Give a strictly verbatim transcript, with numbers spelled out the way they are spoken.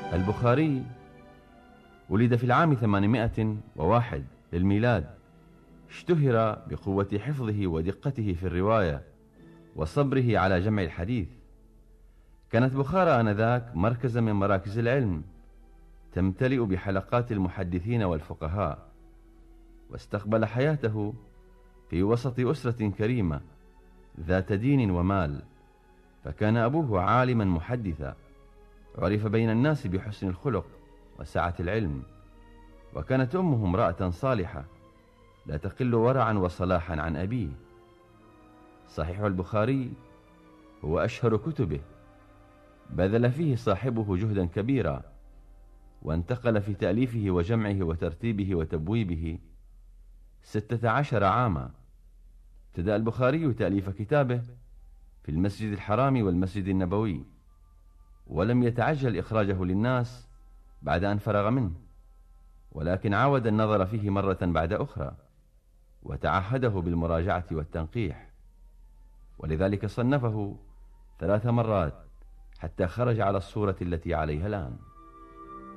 البخاري ولد في العام ثمانمائة وواحد للميلاد. اشتهر بقوة حفظه ودقته في الرواية وصبره على جمع الحديث. كانت بخارى آنذاك مركزا من مراكز العلم تمتلئ بحلقات المحدثين والفقهاء، واستقبل حياته في وسط أسرة كريمة ذات دين ومال، فكان أبوه عالما محدثا عرف بين الناس بحسن الخلق وسعة العلم، وكانت أمه امرأة صالحة لا تقل ورعا وصلاحا عن أبيه. صحيح البخاري هو أشهر كتبه، بذل فيه صاحبه جهدا كبيرا، وانتقل في تأليفه وجمعه وترتيبه وتبويبه ستة عشر عاما. ابتدأ البخاري تأليف كتابه في المسجد الحرام والمسجد النبوي، ولم يتعجل إخراجه للناس بعد أن فرغ منه، ولكن عاود النظر فيه مرة بعد أخرى وتعهده بالمراجعة والتنقيح، ولذلك صنفه ثلاث مرات حتى خرج على الصورة التي عليها الآن.